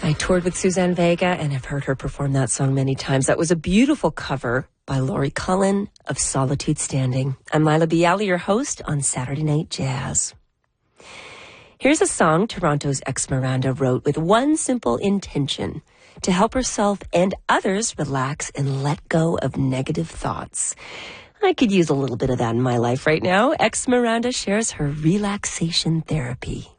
I toured with Suzanne Vega and have heard her perform that song many times. That was a beautiful cover by Laurie Cullen of Solitude Standing. I'm Lila Bialy, your host on Saturday Night Jazz. Here's a song Toronto's ex Miranda wrote with one simple intention: to help herself and others relax and let go of negative thoughts. I could use a little bit of that in my life right now. Ex Miranda shares her relaxation therapy.